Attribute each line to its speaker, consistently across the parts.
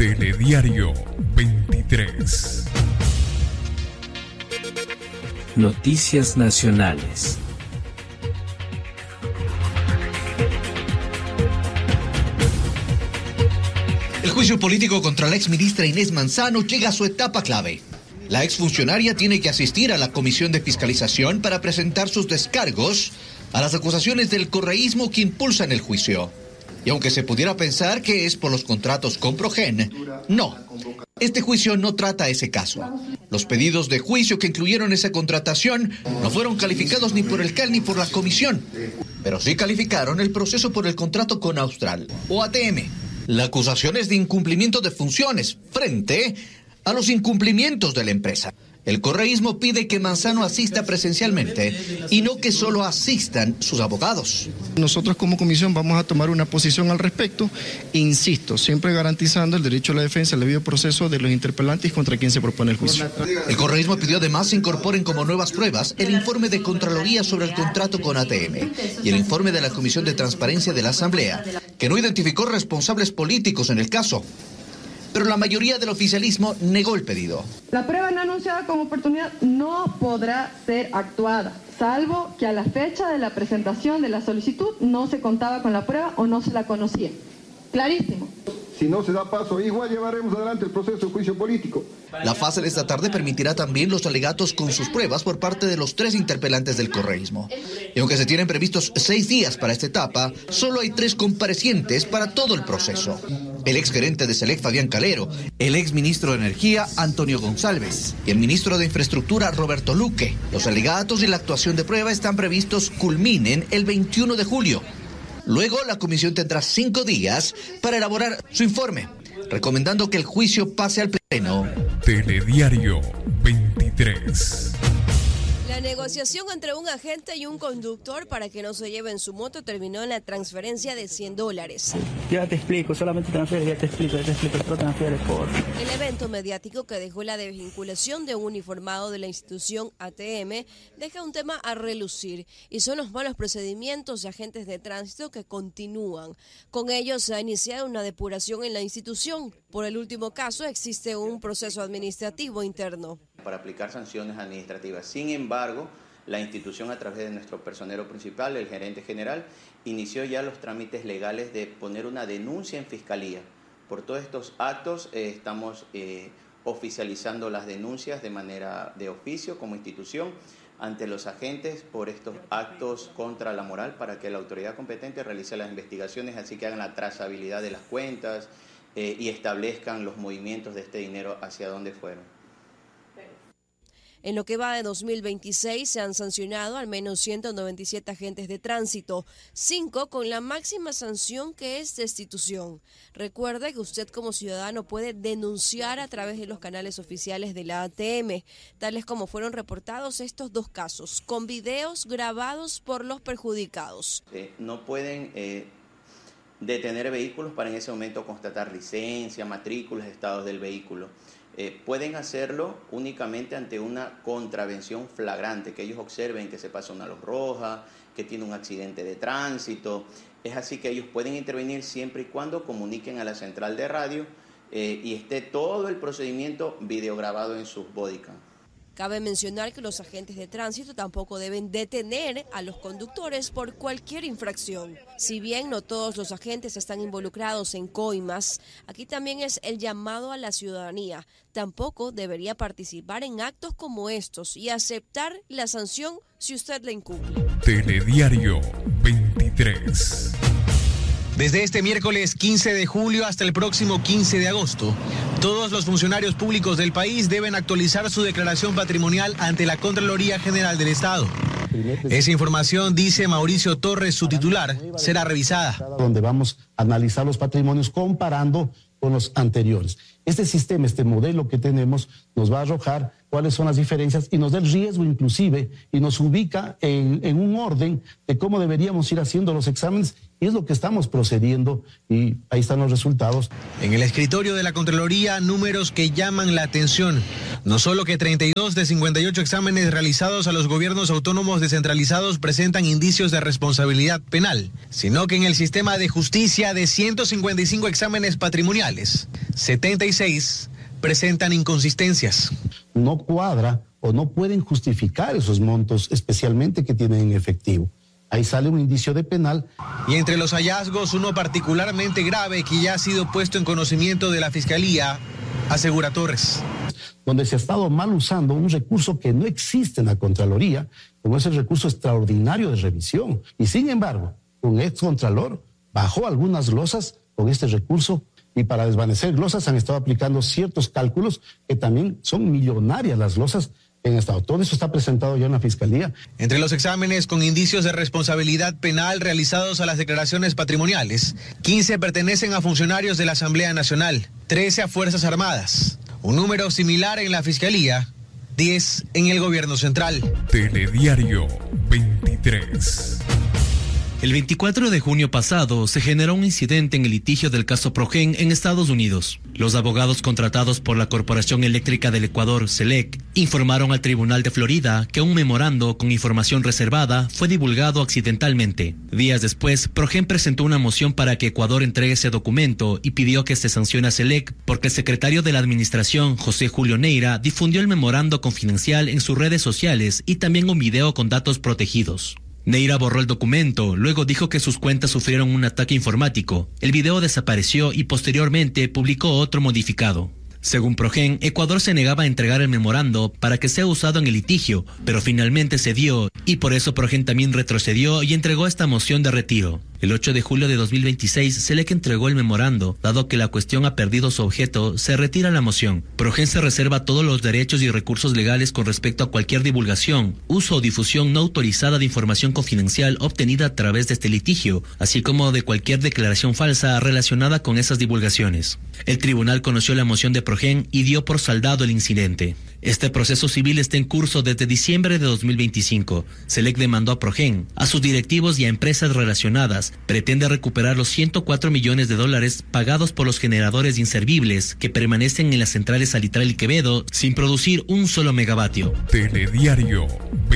Speaker 1: Telediario 23.
Speaker 2: Noticias nacionales.
Speaker 3: El juicio político contra la exministra Inés Manzano llega a su etapa clave. La exfuncionaria tiene que asistir a la Comisión de Fiscalización para presentar sus descargos a las acusaciones del correísmo que impulsan el juicio. Y aunque se pudiera pensar que es por los contratos con Progen, no. Este juicio no trata ese caso. Los pedidos de juicio que incluyeron esa contratación no fueron calificados ni por el CAL ni por la comisión, pero sí calificaron el proceso por el contrato con Austral o ATM. La acusación es de incumplimiento de funciones frente a los incumplimientos de la empresa. El correísmo pide que Manzano asista presencialmente y no que solo asistan sus abogados.
Speaker 4: Nosotros como comisión vamos a tomar una posición al respecto, insisto, siempre garantizando el derecho a la defensa, el debido proceso de los interpelantes contra quien se propone el juicio.
Speaker 3: El correísmo pidió además se incorporen como nuevas pruebas el informe de Contraloría sobre el contrato con ATM y el informe de la Comisión de Transparencia de la Asamblea, que no identificó responsables políticos en el caso. Pero la mayoría del oficialismo negó el pedido.
Speaker 5: La prueba no anunciada como oportunidad no podrá ser actuada, salvo que a la fecha de la presentación de la solicitud no se contaba con la prueba o no se la conocía. Clarísimo.
Speaker 6: Si no se da paso, igual llevaremos adelante el proceso de juicio político.
Speaker 3: La fase de esta tarde permitirá también los alegatos con sus pruebas por parte de los 3 interpelantes del correísmo. Y aunque se tienen previstos 6 días para esta etapa, solo hay 3 comparecientes para todo el proceso. El exgerente de Select, Fabián Calero, el exministro de Energía, Antonio González, y el ministro de Infraestructura, Roberto Luque. Los alegatos y la actuación de prueba están previstos culminen el 21 de julio. Luego, la comisión tendrá 5 días para elaborar su informe, recomendando que el juicio pase al Pleno.
Speaker 1: Telediario 23.
Speaker 7: La negociación entre un agente y un conductor para que no se lleven su moto terminó en la transferencia de $100.
Speaker 8: Ya te explico, solamente transfieres, ya te explico, solo transfieres por...
Speaker 7: El evento mediático que dejó la desvinculación de un uniformado de la institución ATM deja un tema a relucir y son los malos procedimientos de agentes de tránsito que continúan. Con ello se ha iniciado una depuración en la institución. Por el último caso existe un proceso administrativo interno
Speaker 9: para aplicar sanciones administrativas. Sin embargo, la institución a través de nuestro personero principal, el gerente general, inició ya los trámites legales de poner una denuncia en fiscalía. Por todos estos actos estamos oficializando las denuncias de manera de oficio como institución ante los agentes por estos actos contra la moral para que la autoridad competente realice las investigaciones, así que hagan la trazabilidad de las cuentas y establezcan los movimientos de este dinero hacia dónde fueron.
Speaker 7: En lo que va de 2026 se han sancionado al menos 197 agentes de tránsito, 5 con la máxima sanción que es destitución. Recuerde que usted como ciudadano puede denunciar a través de los canales oficiales de la ATM, tales como fueron reportados estos 2 casos, con videos grabados por los perjudicados.
Speaker 9: No pueden detener vehículos para en ese momento constatar licencia, matrículas, estados del vehículo. Pueden hacerlo únicamente ante una contravención flagrante, que ellos observen que se pasa una luz roja, que tiene un accidente de tránsito. Es así que ellos pueden intervenir siempre y cuando comuniquen a la central de radio y esté todo el procedimiento videograbado en sus bodycam.
Speaker 7: Cabe mencionar que los agentes de tránsito tampoco deben detener a los conductores por cualquier infracción. Si bien no todos los agentes están involucrados en coimas, aquí también es el llamado a la ciudadanía. Tampoco debería participar en actos como estos y aceptar la sanción si usted la incumple.
Speaker 1: Telediario 23.
Speaker 10: Desde este miércoles 15 de julio hasta el próximo 15 de agosto, todos los funcionarios públicos del país deben actualizar su declaración patrimonial ante la Contraloría General del Estado. Esa información, dice Mauricio Torres, su titular, será revisada.
Speaker 11: Donde vamos a analizar los patrimonios comparando con los anteriores. Este sistema, este modelo que tenemos, nos va a arrojar cuáles son las diferencias y nos da el riesgo inclusive y nos ubica en un orden de cómo deberíamos ir haciendo los exámenes, y es lo que estamos procediendo y ahí están los resultados.
Speaker 10: En el escritorio de la Contraloría, números que llaman la atención. No solo que 32 de 58 exámenes realizados a los gobiernos autónomos descentralizados presentan indicios de responsabilidad penal, sino que en el sistema de justicia de 155 exámenes patrimoniales, 76 presentan inconsistencias.
Speaker 11: No cuadra o no pueden justificar esos montos, especialmente que tienen en efectivo. Ahí sale un indicio de penal.
Speaker 10: Y entre los hallazgos, uno particularmente grave que ya ha sido puesto en conocimiento de la Fiscalía, asegura Torres.
Speaker 11: Donde se ha estado mal usando un recurso que no existe en la Contraloría, como es el recurso extraordinario de revisión. Y sin embargo, un excontralor bajó algunas losas con este recurso, y para desvanecer losas han estado aplicando ciertos cálculos que también son millonarias las losas en Estado. Todo eso está presentado ya en la Fiscalía.
Speaker 10: Entre los exámenes con indicios de responsabilidad penal realizados a las declaraciones patrimoniales, 15 pertenecen a funcionarios de la Asamblea Nacional, 13 a Fuerzas Armadas. Un número similar en la Fiscalía, 10 en el Gobierno Central.
Speaker 1: Telediario 23.
Speaker 12: El 24 de junio pasado se generó un incidente en el litigio del caso Progen en Estados Unidos. Los abogados contratados por la Corporación Eléctrica del Ecuador, CELEC, informaron al Tribunal de Florida que un memorando con información reservada fue divulgado accidentalmente. Días después, Progen presentó una moción para que Ecuador entregue ese documento y pidió que se sancione a CELEC porque el secretario de la administración, José Julio Neira, difundió el memorando confidencial en sus redes sociales y también un video con datos protegidos. Neira borró el documento, luego dijo que sus cuentas sufrieron un ataque informático. El video desapareció y posteriormente publicó otro modificado. Según Progen, Ecuador se negaba a entregar el memorando para que sea usado en el litigio, pero finalmente cedió y por eso Progen también retrocedió y entregó esta moción de retiro. El 8 de julio de 2026, CELEC entregó el memorando. Dado que la cuestión ha perdido su objeto, se retira la moción. Progen se reserva todos los derechos y recursos legales con respecto a cualquier divulgación, uso o difusión no autorizada de información confidencial obtenida a través de este litigio, así como de cualquier declaración falsa relacionada con esas divulgaciones. El tribunal conoció la moción de Progen y dio por saldado el incidente. Este proceso civil está en curso desde diciembre de 2025. CELEC demandó a Progen, a sus directivos y a empresas relacionadas. Pretende recuperar los $104 millones pagados por los generadores inservibles que permanecen en las centrales Salitral y Quevedo sin producir un solo megavatio.
Speaker 1: Telediario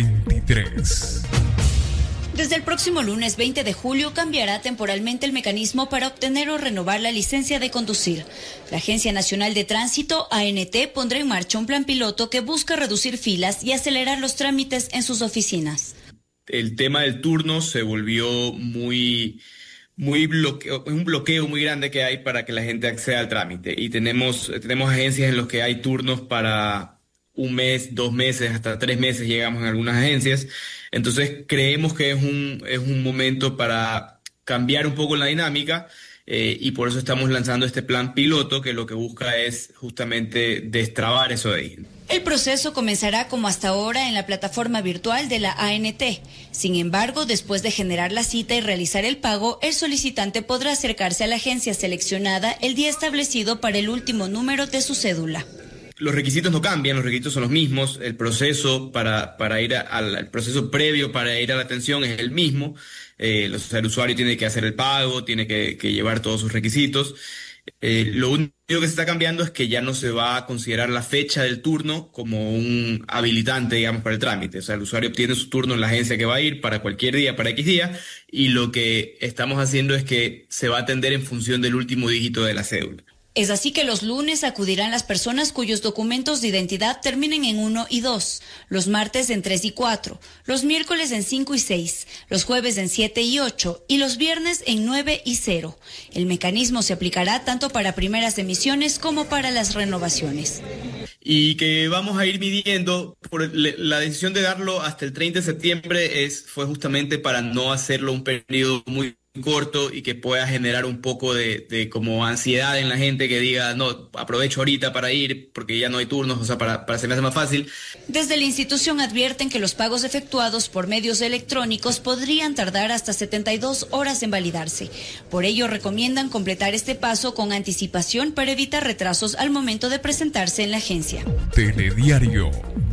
Speaker 1: 23.
Speaker 13: Desde el próximo lunes 20 de julio cambiará temporalmente el mecanismo para obtener o renovar la licencia de conducir. La Agencia Nacional de Tránsito, ANT, pondrá en marcha un plan piloto que busca reducir filas y acelerar los trámites en sus oficinas.
Speaker 14: El tema del turno se volvió un bloqueo muy grande que hay para que la gente acceda al trámite. Y tenemos agencias en las que hay turnos para 1 mes, 2 meses, hasta 3 meses llegamos en algunas agencias. Entonces creemos que es un momento para cambiar un poco la dinámica y por eso estamos lanzando este plan piloto que lo que busca es justamente destrabar eso de ahí.
Speaker 13: El proceso comenzará como hasta ahora en la plataforma virtual de la ANT. Sin embargo, después de generar la cita y realizar el pago, el solicitante podrá acercarse a la agencia seleccionada el día establecido para el último número de su cédula.
Speaker 14: Los requisitos no cambian, los requisitos son los mismos, el proceso para ir el proceso previo para ir a la atención es el mismo, el usuario tiene que hacer el pago, tiene que llevar todos sus requisitos. Lo único que se está cambiando es que ya no se va a considerar la fecha del turno como un habilitante, digamos, para el trámite. O sea, el usuario obtiene su turno en la agencia que va a ir para cualquier día, para X día, y lo que estamos haciendo es que se va a atender en función del último dígito de la cédula.
Speaker 13: Es así que los lunes acudirán las personas cuyos documentos de identidad terminen en 1 y 2, los martes en 3 y 4, los miércoles en 5 y 6, los jueves en 7 y 8 y los viernes en 9 y 0. El mecanismo se aplicará tanto para primeras emisiones como para las renovaciones.
Speaker 14: Y que vamos a ir midiendo, la decisión de darlo hasta el 30 de septiembre fue justamente para no hacerlo un periodo muy corto y que pueda generar un poco de como ansiedad en la gente, que diga, no, aprovecho ahorita para ir porque ya no hay turnos, o sea, para se me hace más fácil.
Speaker 13: Desde la institución advierten que los pagos efectuados por medios electrónicos podrían tardar hasta 72 horas en validarse. Por ello recomiendan completar este paso con anticipación para evitar retrasos al momento de presentarse en la agencia.
Speaker 1: Telediario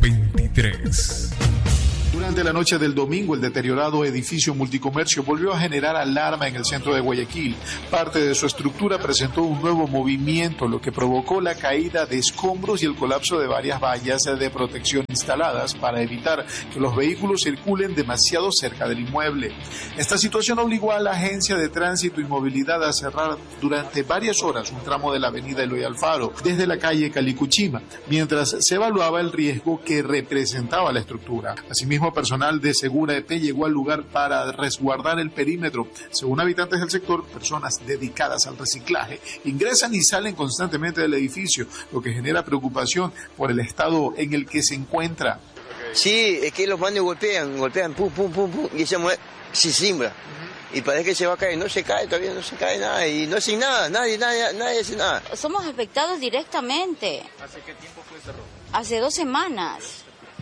Speaker 1: 23.
Speaker 15: Durante la noche del domingo, el deteriorado edificio multicomercio volvió a generar alarma en el centro de Guayaquil. Parte de su estructura presentó un nuevo movimiento, lo que provocó la caída de escombros y el colapso de varias vallas de protección instaladas para evitar que los vehículos circulen demasiado cerca del inmueble. Esta situación obligó a la Agencia de Tránsito y Movilidad a cerrar durante varias horas un tramo de la avenida Eloy Alfaro, desde la calle Calicuchima, mientras se evaluaba el riesgo que representaba la estructura. Asimismo, personal de Segura EP llegó al lugar para resguardar el perímetro. Según habitantes del sector, personas dedicadas al reciclaje ingresan y salen constantemente del edificio, lo que genera preocupación por el estado en el que se encuentra.
Speaker 16: Sí, es que los manes golpean, pum, pum, pum, pum, y esa mujer se simbra. Y parece que se va a caer, no se cae, todavía no se cae nada, y no hace nada, nadie hace nada.
Speaker 17: Somos afectados directamente.
Speaker 14: ¿Hace qué tiempo fue ese robo?
Speaker 17: Hace 2 semanas.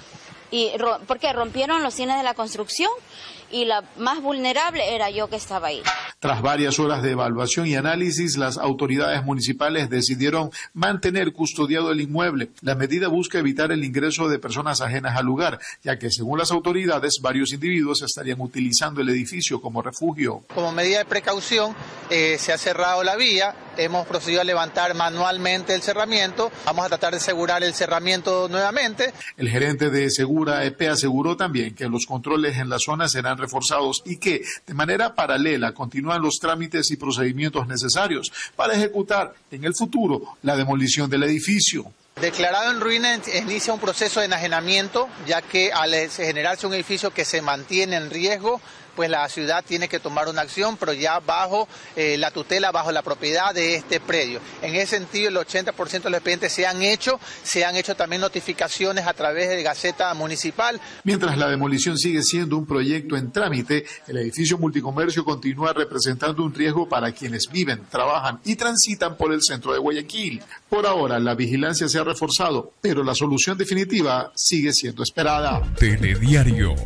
Speaker 17: Porque rompieron los cines de la construcción y la más vulnerable era yo que estaba ahí.
Speaker 15: Tras varias horas de evaluación y análisis, las autoridades municipales decidieron mantener custodiado el inmueble. La medida busca evitar el ingreso de personas ajenas al lugar, ya que según las autoridades, varios individuos estarían utilizando el edificio como refugio.
Speaker 18: Como medida de precaución, se ha cerrado la vía, hemos procedido a levantar manualmente el cerramiento, vamos a tratar de asegurar el cerramiento nuevamente.
Speaker 15: El gerente de Segura EP aseguró también que los controles en la zona serán reforzados y que, de manera paralela, continúan los trámites y procedimientos necesarios para ejecutar en el futuro la demolición del edificio.
Speaker 18: Declarado en ruina, inicia un proceso de enajenamiento, ya que al generarse un edificio que se mantiene en riesgo, pues la ciudad tiene que tomar una acción, pero ya bajo la tutela, bajo la propiedad de este predio. En ese sentido, el 80% de los expedientes se han hecho también notificaciones a través de Gaceta Municipal.
Speaker 15: Mientras la demolición sigue siendo un proyecto en trámite, el edificio multicomercio continúa representando un riesgo para quienes viven, trabajan y transitan por el centro de Guayaquil. Por ahora, la vigilancia se ha reforzado, pero la solución definitiva sigue siendo esperada.
Speaker 1: Telediario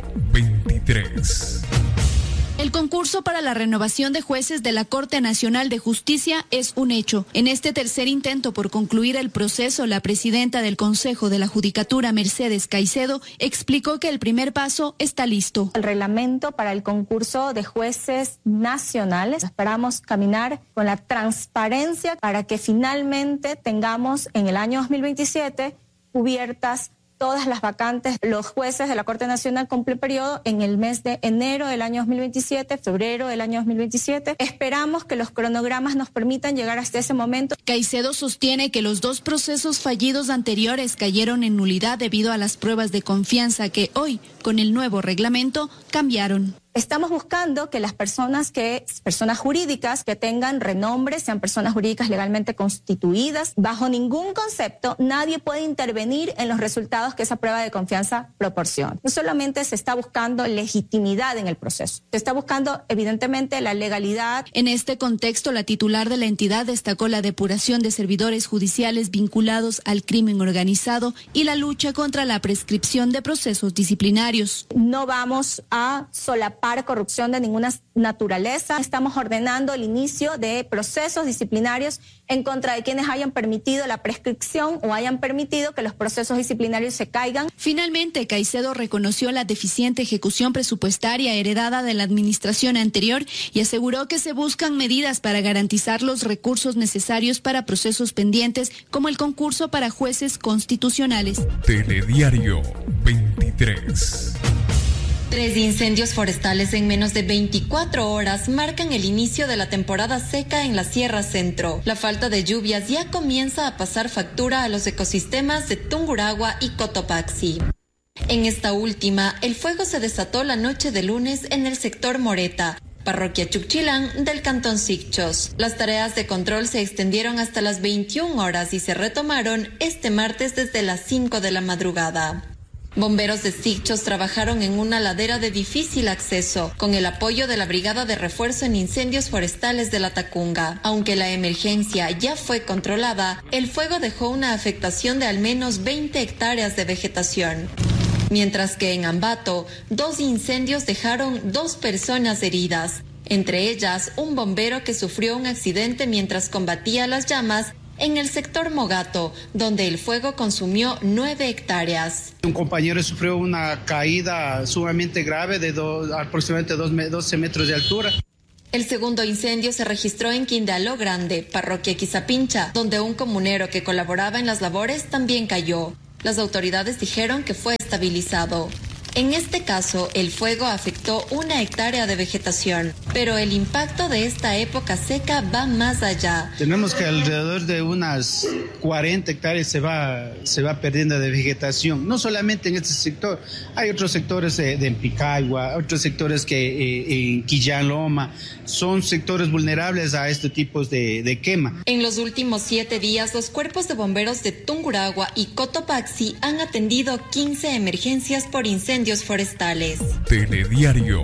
Speaker 1: 23.
Speaker 19: El concurso para la renovación de jueces de la Corte Nacional de Justicia es un hecho. En este tercer intento por concluir el proceso, la presidenta del Consejo de la Judicatura, Mercedes Caicedo, explicó que el primer paso está listo.
Speaker 20: El reglamento para el concurso de jueces nacionales. Esperamos caminar con la transparencia para que finalmente tengamos en el año 2027 cubiertas todas las vacantes. Los jueces de la Corte Nacional cumplen periodo en el mes de enero del año 2027, febrero del año 2027. Esperamos que los cronogramas nos permitan llegar hasta ese momento.
Speaker 19: Caicedo sostiene que los 2 procesos fallidos anteriores cayeron en nulidad debido a las pruebas de confianza que hoy, con el nuevo reglamento, cambiaron.
Speaker 20: Estamos buscando que las personas jurídicas que tengan renombre, sean personas jurídicas legalmente constituidas. Bajo ningún concepto, nadie puede intervenir en los resultados que esa prueba de confianza proporciona. No solamente se está buscando legitimidad en el proceso, se está buscando evidentemente la legalidad.
Speaker 19: En este contexto, la titular de la entidad destacó la depuración de servidores judiciales vinculados al crimen organizado y la lucha contra la prescripción de procesos disciplinarios.
Speaker 20: No vamos a solapar corrupción de ninguna naturaleza. Estamos ordenando el inicio de procesos disciplinarios en contra de quienes hayan permitido la prescripción o hayan permitido que los procesos disciplinarios se caigan.
Speaker 19: Finalmente, Caicedo reconoció la deficiente ejecución presupuestaria heredada de la administración anterior y aseguró que se buscan medidas para garantizar los recursos necesarios para procesos pendientes, como el concurso para jueces constitucionales.
Speaker 1: Telediario 23.
Speaker 21: 3 incendios forestales en menos de 24 horas marcan el inicio de la temporada seca en la Sierra Centro. La falta de lluvias ya comienza a pasar factura a los ecosistemas de Tungurahua y Cotopaxi. En esta última, el fuego se desató la noche de lunes en el sector Moreta, parroquia Chuchilán del cantón Sicchos. Las tareas de control se extendieron hasta las 21 horas y se retomaron este martes desde las 5 de la madrugada. Bomberos de Sichos trabajaron en una ladera de difícil acceso con el apoyo de la Brigada de Refuerzo en Incendios Forestales de La Tacunga. Aunque la emergencia ya fue controlada, el fuego dejó una afectación de al menos 20 hectáreas de vegetación. Mientras que en Ambato, 2 incendios dejaron 2 personas heridas, entre ellas un bombero que sufrió un accidente mientras combatía las llamas en el sector Mogato, donde el fuego consumió 9 hectáreas.
Speaker 8: Un compañero sufrió una caída sumamente grave de aproximadamente 12 metros de altura.
Speaker 21: El segundo incendio se registró en Quindalo Grande, parroquia Quizapincha, donde un comunero que colaboraba en las labores también cayó. Las autoridades dijeron que fue estabilizado. En este caso, el fuego afectó 1 hectárea de vegetación, pero el impacto de esta época seca va más allá.
Speaker 8: Tenemos que alrededor de unas 40 hectáreas se va perdiendo de vegetación, no solamente en este sector, hay otros sectores de Picagua, otros sectores que en Quillán Loma, son sectores vulnerables a este tipo de quema.
Speaker 21: En los últimos 7 días, los cuerpos de bomberos de Tungurahua y Cotopaxi han atendido 15 emergencias por incendios forestales.
Speaker 1: Telediario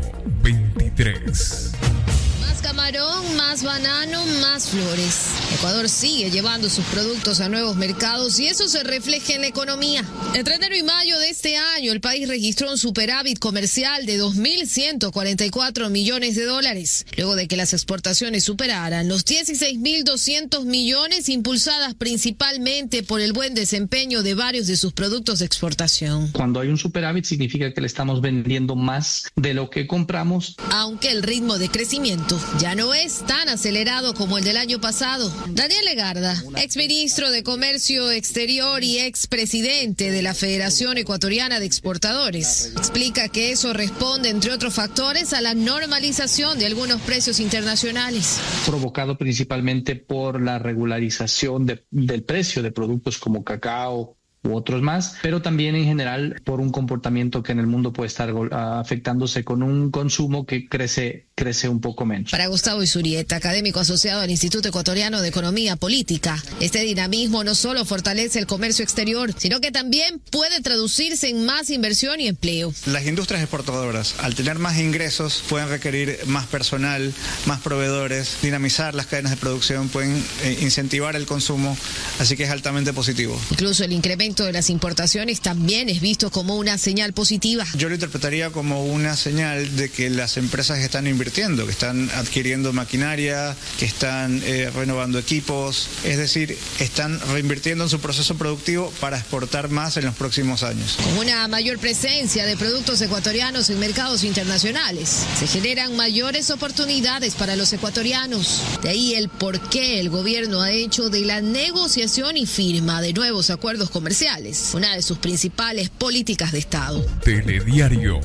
Speaker 1: 23.
Speaker 2: Más camarón, más banano, más flores. Ecuador sigue llevando sus productos a nuevos mercados y eso se refleja en la economía. Entre enero y mayo de este año, el país registró un superávit comercial de 2.144 millones de dólares, luego de que las exportaciones superaran los 16.200 millones, impulsadas principalmente por el buen desempeño de varios de sus productos de exportación.
Speaker 22: Cuando hay un superávit significa que le estamos vendiendo más de lo que compramos.
Speaker 2: Aunque el ritmo de crecimiento ya no es tan acelerado como el del año pasado. Daniel Legarda, exministro de Comercio Exterior y expresidente de la Federación Ecuatoriana de Exportadores, explica que eso responde, entre otros factores, a la normalización de algunos precios internacionales.
Speaker 22: Provocado principalmente por la regularización del precio de productos como cacao u otros más, pero también en general por un comportamiento que en el mundo puede estar afectándose con un consumo que crece un poco menos.
Speaker 2: Para Gustavo Isurieta, académico asociado al Instituto Ecuatoriano de Economía Política, este dinamismo no solo fortalece el comercio exterior, sino que también puede traducirse en más inversión y empleo.
Speaker 23: Las industrias exportadoras, al tener más ingresos, pueden requerir más personal, más proveedores, dinamizar las cadenas de producción, pueden incentivar el consumo, así que es altamente positivo.
Speaker 2: Incluso el incremento de las importaciones también es visto como una señal positiva.
Speaker 23: Yo lo interpretaría como una señal de que las empresas están invirtiendo, que están adquiriendo maquinaria, que están renovando equipos, es decir, están reinvirtiendo en su proceso productivo para exportar más en los próximos años.
Speaker 2: Con una mayor presencia de productos ecuatorianos en mercados internacionales, se generan mayores oportunidades para los ecuatorianos. De ahí el por qué el gobierno ha hecho de la negociación y firma de nuevos acuerdos comerciales una de sus principales políticas de Estado.
Speaker 1: Telediario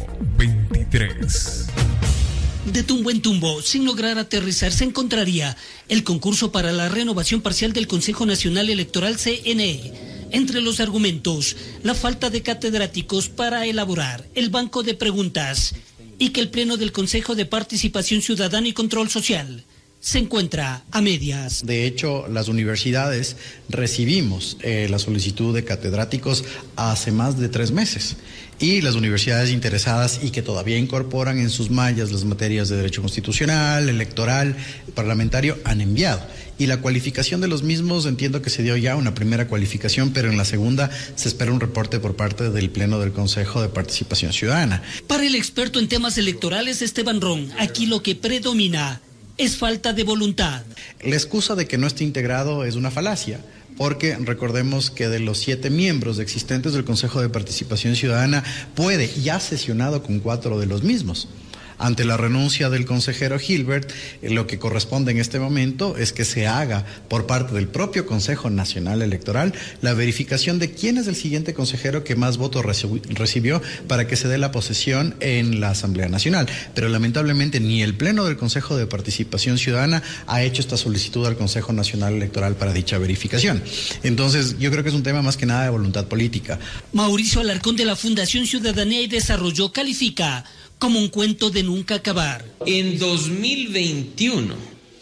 Speaker 1: 23.
Speaker 24: De tumbo en tumbo, sin lograr aterrizar, se encontraría el concurso para la renovación parcial del Consejo Nacional Electoral CNE. Entre los argumentos, la falta de catedráticos para elaborar el banco de preguntas y que el Pleno del Consejo de Participación Ciudadana y Control Social se encuentra a medias.
Speaker 25: De hecho, las universidades recibimos la solicitud de catedráticos hace más de 3 meses. Y las universidades interesadas y que todavía incorporan en sus mallas las materias de derecho constitucional, electoral, parlamentario, han enviado. Y la cualificación de los mismos, entiendo que se dio ya una primera cualificación, pero en la segunda se espera un reporte por parte del Pleno del Consejo de Participación Ciudadana.
Speaker 24: Para el experto en temas electorales Esteban Ron, aquí lo que predomina es falta de voluntad.
Speaker 25: La excusa de que no esté integrado es una falacia, porque recordemos que de los 7 miembros existentes del Consejo de Participación Ciudadana puede y ha sesionado con 4 de los mismos. Ante la renuncia del consejero Gilbert, lo que corresponde en este momento es que se haga por parte del propio Consejo Nacional Electoral la verificación de quién es el siguiente consejero que más votos recibió para que se dé la posesión en la Asamblea Nacional. Pero lamentablemente ni el Pleno del Consejo de Participación Ciudadana ha hecho esta solicitud al Consejo Nacional Electoral para dicha verificación. Entonces, yo creo que es un tema más que nada de voluntad política.
Speaker 24: Mauricio Alarcón de la Fundación Ciudadanía y Desarrollo califica como un cuento de nunca acabar.
Speaker 26: En 2021,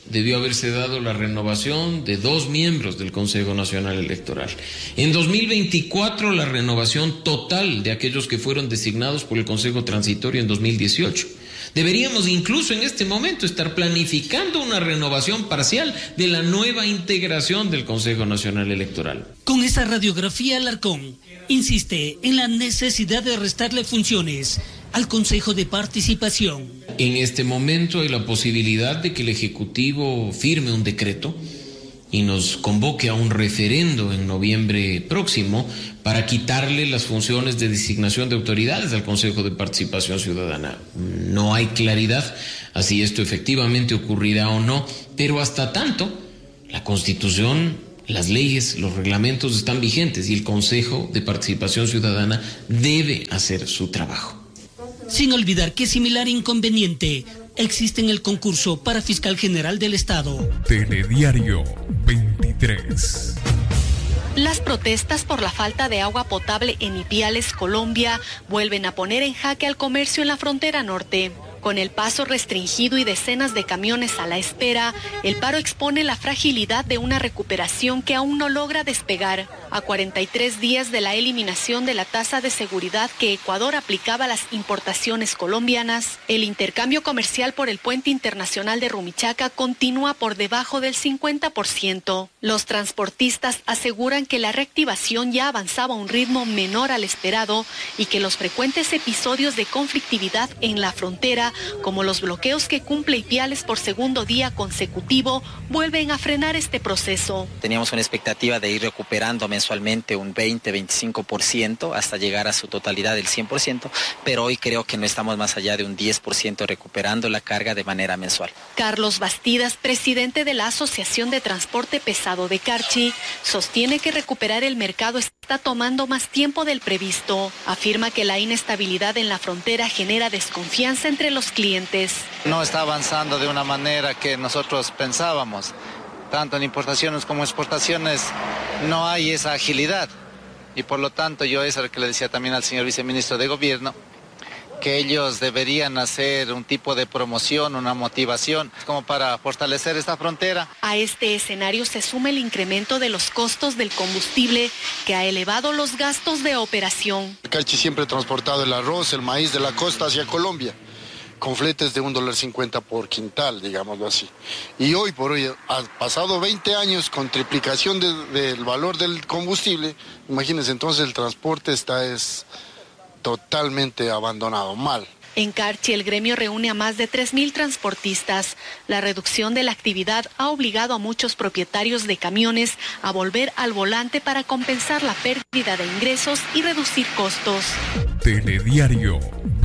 Speaker 3: debió haberse dado la renovación de 2 miembros del Consejo Nacional Electoral. En 2024, la renovación total de aquellos que fueron designados por el Consejo Transitorio en 2018. Deberíamos incluso en este momento estar planificando una renovación parcial de la nueva integración del Consejo Nacional Electoral.
Speaker 24: Con esa radiografía, Alarcón insiste en la necesidad de restarle funciones al Consejo de Participación.
Speaker 3: En este momento hay la posibilidad de que el Ejecutivo firme un decreto y nos convoque a un referendo en noviembre próximo para quitarle las funciones de designación de autoridades al Consejo de Participación Ciudadana. No hay claridad a si esto efectivamente ocurrirá o no, pero hasta tanto la Constitución, las leyes, los reglamentos están vigentes y el Consejo de Participación Ciudadana debe hacer su trabajo.
Speaker 24: Sin olvidar que similar inconveniente existe en el concurso para Fiscal General del Estado.
Speaker 1: Telediario 23.
Speaker 4: Las protestas por la falta de agua potable en Ipiales, Colombia, vuelven a poner en jaque al comercio en la frontera norte. Con el paso restringido y decenas de camiones a la espera, el paro expone la fragilidad de una recuperación que aún no logra despegar. A 43 días de la eliminación de la tasa de seguridad que Ecuador aplicaba a las importaciones colombianas, el intercambio comercial por el puente internacional de Rumichaca continúa por debajo del 50%. Los transportistas aseguran que la reactivación ya avanzaba a un ritmo menor al esperado y que los frecuentes episodios de conflictividad en la frontera, como los bloqueos que cumple Ipiales por segundo día consecutivo, vuelven a frenar este proceso.
Speaker 5: Teníamos una expectativa de ir recuperando mensualmente un 20-25% hasta llegar a su totalidad del 100%, pero hoy creo que no estamos más allá de un 10% recuperando la carga de manera mensual.
Speaker 4: Carlos Bastidas, presidente de la Asociación de Transporte Pesado de Carchi, sostiene que recuperar el mercado está tomando más tiempo del previsto. Afirma que la inestabilidad en la frontera genera desconfianza entre los clientes.
Speaker 18: No está avanzando de una manera que nosotros pensábamos. Tanto en importaciones como exportaciones no hay esa agilidad. Y por lo tanto yo eso es lo que le decía también al señor viceministro de Gobierno, que ellos deberían hacer un tipo de promoción, una motivación, como para fortalecer esta frontera.
Speaker 4: A este escenario se suma el incremento de los costos del combustible, que ha elevado los gastos de operación.
Speaker 6: Carchi siempre ha transportado el arroz, el maíz de la costa hacia Colombia, con fletes de $1.50 por quintal, digámoslo así. Y hoy por hoy, ha pasado 20 años con triplicación del valor del combustible, imagínense, entonces el transporte es totalmente abandonado, mal.
Speaker 4: En Carchi, el gremio reúne a más de 3.000 transportistas. La reducción de la actividad ha obligado a muchos propietarios de camiones a volver al volante para compensar la pérdida de ingresos y reducir costos.
Speaker 1: Telediario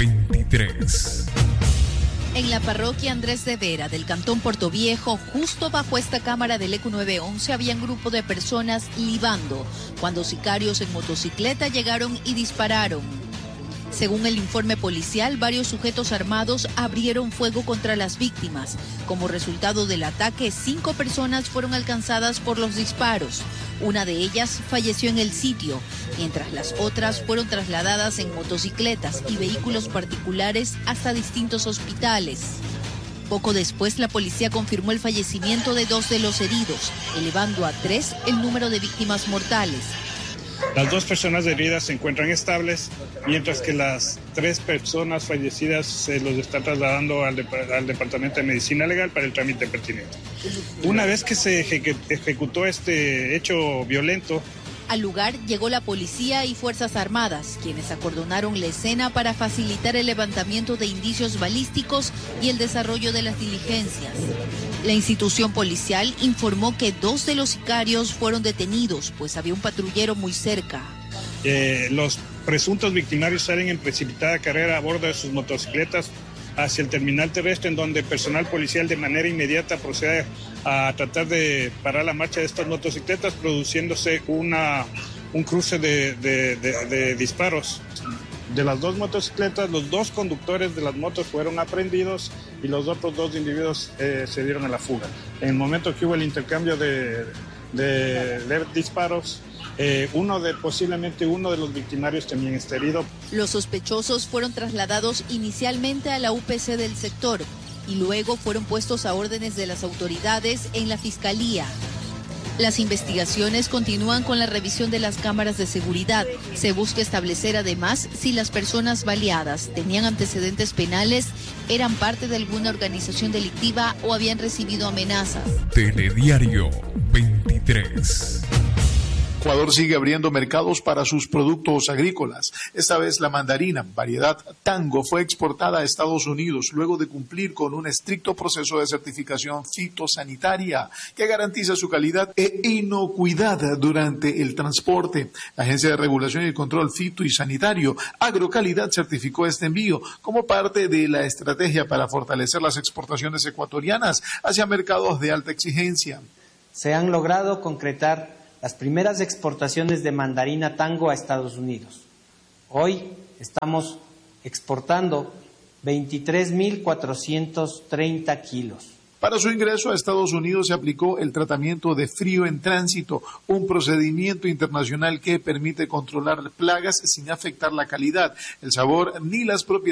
Speaker 1: 23.
Speaker 19: En la parroquia Andrés de Vera del cantón Portoviejo, justo bajo esta cámara del ECU 911, había un grupo de personas libando cuando sicarios en motocicleta llegaron y dispararon. Según el informe policial, varios sujetos armados abrieron fuego contra las víctimas. Como resultado del ataque, 5 personas fueron alcanzadas por los disparos. Una de ellas falleció en el sitio, mientras las otras fueron trasladadas en motocicletas y vehículos particulares hasta distintos hospitales. Poco después, la policía confirmó el fallecimiento de 2 de los heridos, elevando a 3 el número de víctimas mortales.
Speaker 9: Las 2 personas heridas se encuentran estables, mientras que las 3 personas fallecidas se los está trasladando al Departamento de Medicina Legal para el trámite pertinente. Una vez que se ejecutó este hecho violento,
Speaker 19: al lugar llegó la policía y Fuerzas Armadas, quienes acordonaron la escena para facilitar el levantamiento de indicios balísticos y el desarrollo de las diligencias. La institución policial informó que 2 de los sicarios fueron detenidos, pues había un patrullero muy cerca.
Speaker 9: Los presuntos victimarios salen en precipitada carrera a bordo de sus motocicletas hacia el terminal terrestre, en donde personal policial de manera inmediata procede a tratar de parar la marcha de estas motocicletas, produciéndose un cruce de disparos. De las 2 motocicletas, los 2 conductores de las motos fueron aprehendidos y los otros 2 individuos se dieron a la fuga. En el momento que hubo el intercambio de disparos, posiblemente uno de los victimarios también está herido.
Speaker 19: Los sospechosos fueron trasladados inicialmente a la UPC del sector. y luego fueron puestos a órdenes de las autoridades en la Fiscalía. Las investigaciones continúan con la revisión de las cámaras de seguridad. Se busca establecer además si las personas baleadas tenían antecedentes penales, eran parte de alguna organización delictiva o habían recibido amenazas.
Speaker 1: Telediario 23.
Speaker 15: Ecuador sigue abriendo mercados para sus productos agrícolas. Esta vez la mandarina, variedad Tango, fue exportada a Estados Unidos luego de cumplir con un estricto proceso de certificación fitosanitaria que garantiza su calidad e inocuidad durante el transporte. La Agencia de Regulación y Control Fito y Sanitario, Agrocalidad, certificó este envío como parte de la estrategia para fortalecer las exportaciones ecuatorianas hacia mercados de alta exigencia.
Speaker 7: Se han logrado concretar las primeras exportaciones de mandarina Tango a Estados Unidos. Hoy estamos exportando 23.430 kilos.
Speaker 15: Para su ingreso a Estados Unidos se aplicó el tratamiento de frío en tránsito, un procedimiento internacional que permite controlar plagas sin afectar la calidad, el sabor ni las propiedades